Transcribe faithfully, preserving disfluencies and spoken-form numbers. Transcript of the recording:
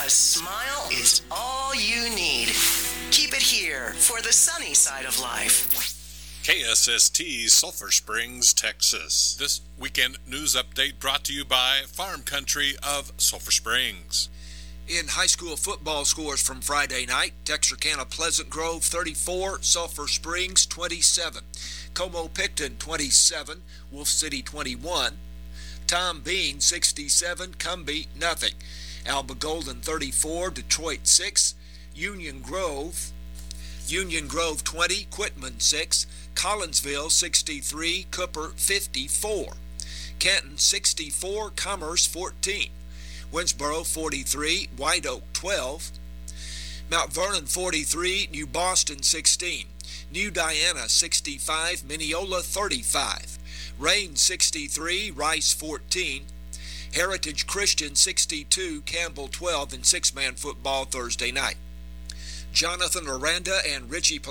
A smile is all you need. Keep it here for the sunny side of life. K S S T, Sulphur Springs, Texas. This weekend news update brought to you by Farm Country of Sulphur Springs. In high school football scores from Friday night, Texarkana Pleasant Grove thirty-four, Sulphur Springs twenty-seven, Como-Picton twenty-seven, Wolf City twenty-one, Tom Bean sixty-seven, Cumbie nothing, Alba Golden thirty-four, Detroit six, Union Grove, Union Grove twenty, Quitman six, Collinsville sixty-three, Cooper fifty-four, Canton sixty-four, Commerce fourteen, Winsboro forty-three, White Oak twelve, Mount Vernon forty-three, New Boston sixteen, New Diana sixty-five, Mineola thirty-five, Rain sixty-three, Rice fourteen, Heritage Christian sixty-two, Campbell twelve in six-man football Thursday night. Jonathan Aranda and Richie